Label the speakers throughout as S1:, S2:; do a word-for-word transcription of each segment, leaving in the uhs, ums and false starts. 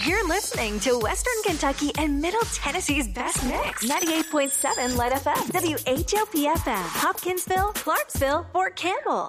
S1: You're listening to Western Kentucky and Middle Tennessee's best mix. ninety-eight point seven Light F M, W H O P F M, Hopkinsville, Clarksville, Fort Campbell.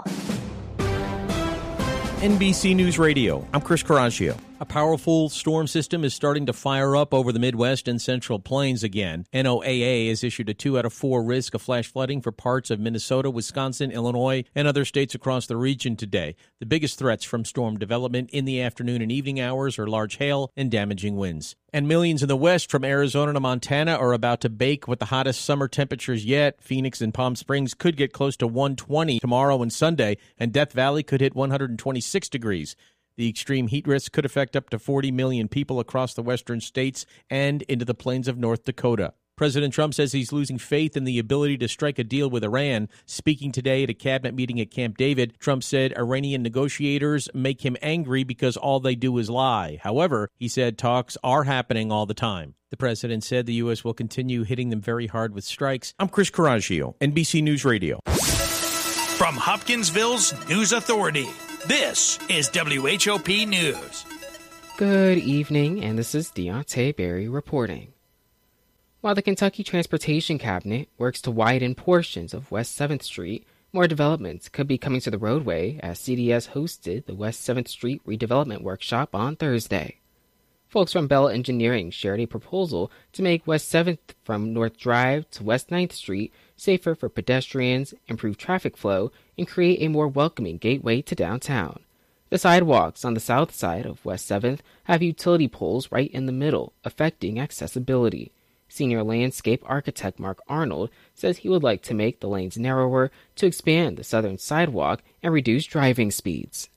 S2: N B C News Radio, I'm Chris Coraggio. A powerful storm system is starting to fire up over the Midwest and Central Plains again. N O A A has issued a two out of four risk of flash flooding for parts of Minnesota, Wisconsin, Illinois, and other states across the region today. The biggest threats from storm development in the afternoon and evening hours are large hail and damaging winds. And millions in the West from Arizona to Montana are about to bake with the hottest summer temperatures yet. Phoenix and Palm Springs could get close to one twenty tomorrow and Sunday, and Death Valley could hit one hundred twenty-six degrees. The extreme heat risk could affect up to forty million people across the western states and into the plains of North Dakota. President Trump says he's losing faith in the ability to strike a deal with Iran. Speaking today at a cabinet meeting at Camp David, Trump said Iranian negotiators make him angry because all they do is lie. However, he said talks are happening all the time. The president said the U S will continue hitting them very hard with strikes. I'm Chris Coraggio, N B C News Radio.
S3: From Hopkinsville's News Authority, this is W H O P News.
S4: Good evening, and this is Deontay Berry reporting. While the Kentucky Transportation Cabinet works to widen portions of West seventh Street, more developments could be coming to the roadway as C D S hosted the West seventh Street redevelopment workshop on Thursday. Folks from Bell Engineering shared a proposal to make West seventh from North Drive to West ninth Street safer for pedestrians, improve traffic flow, and create a more welcoming gateway to downtown. The sidewalks on the south side of West seventh have utility poles right in the middle, affecting accessibility. Senior landscape architect Mark Arnold says he would like to make the lanes narrower to expand the southern sidewalk and reduce driving speeds.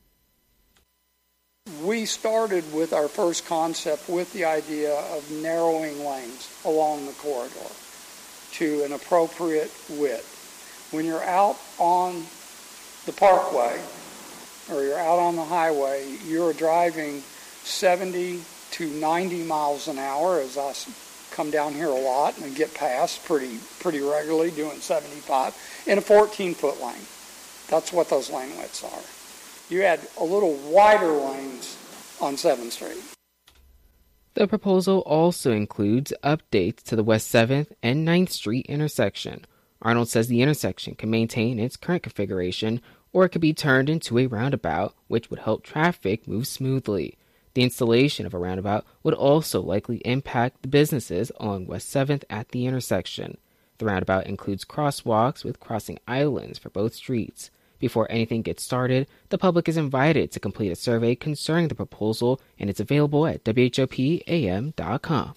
S5: We started with our first concept with the idea of narrowing lanes along the corridor to an appropriate width. When you're out on the parkway or you're out on the highway, you're driving seventy to ninety miles an hour, as I come down here a lot and get past pretty pretty regularly doing seventy-five in a fourteen-foot lane. That's what those lane widths are. You had a little wider lanes on seventh Street.
S4: The proposal also includes updates to the West seventh and ninth Street intersection. Arnold says the intersection can maintain its current configuration, or it could be turned into a roundabout, which would help traffic move smoothly. The installation of a roundabout would also likely impact the businesses along West seventh at the intersection. The roundabout includes crosswalks with crossing islands for both streets. Before anything gets started, the public is invited to complete a survey concerning the proposal, and it's available at W H O P A M dot com.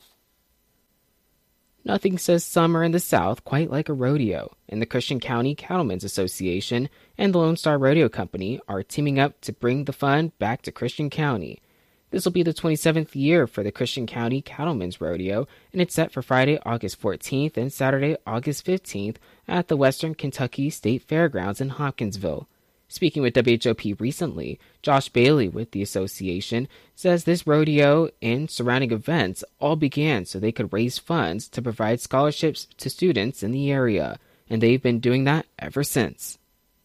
S4: Nothing says summer in the South quite like a rodeo, and the Christian County Cattlemen's Association and the Lone Star Rodeo Company are teaming up to bring the fun back to Christian County. This will be the twenty-seventh year for the Christian County Cattlemen's Rodeo, and it's set for Friday, August fourteenth and Saturday, August fifteenth at the Western Kentucky State Fairgrounds in Hopkinsville. Speaking with W H O P recently, Josh Bailey with the association says this rodeo and surrounding events all began so they could raise funds to provide scholarships to students in the area, and they've been doing that ever since.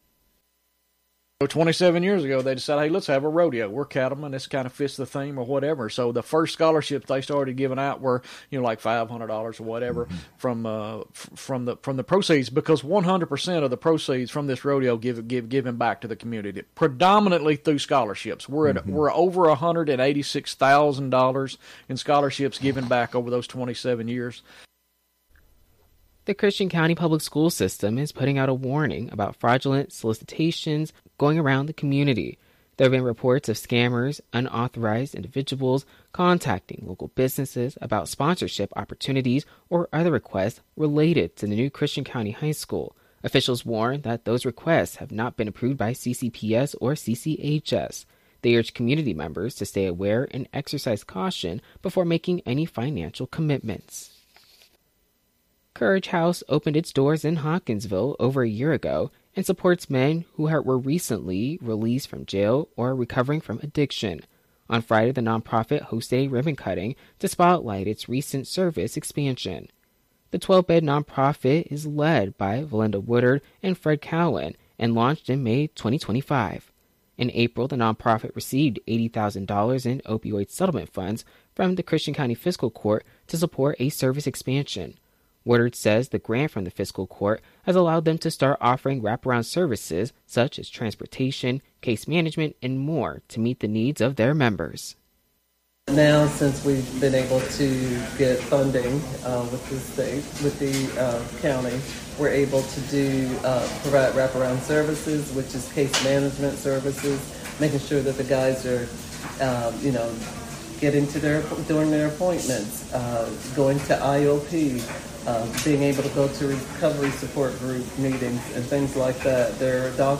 S6: twenty-seven years ago, they decided, hey, let's have a rodeo. We're cattlemen. This kind of fits the theme or whatever. So the first scholarships they started giving out were, you know, like five hundred dollars or whatever mm-hmm. from uh, f- from the from the proceeds, because one hundred percent of the proceeds from this rodeo give give given back to the community, predominantly through scholarships. We're at mm-hmm. we're over one hundred eighty-six thousand dollars in scholarships given back over those twenty-seven years.
S4: The Christian County Public School System is putting out a warning about fraudulent solicitations going around the community. There have been reports of scammers, unauthorized individuals contacting local businesses about sponsorship opportunities or other requests related to the new Christian County High School. Officials warn that those requests have not been approved by C C P S or C C H S. They urge community members to stay aware and exercise caution before making any financial commitments. Courage House opened its doors in Hopkinsville over a year ago and supports men who were recently released from jail or recovering from addiction. On Friday, the nonprofit hosted a ribbon cutting to spotlight its recent service expansion. The twelve-bed nonprofit is led by Valinda Woodard and Fred Cowan and launched in May twenty twenty-five. In April, the nonprofit received eighty thousand dollars in opioid settlement funds from the Christian County Fiscal Court to support a service expansion. Woodard says the grant from the fiscal court has allowed them to start offering wraparound services such as transportation, case management, and more to meet the needs of their members.
S7: Now, since we've been able to get funding uh, with the state, with the uh, county, we're able to do uh, provide wraparound services, which is case management services, making sure that the guys are, um, you know, getting to their doing their appointments, uh, going to I O P, uh, being able to go to recovery support group meetings and things like that. There are doctors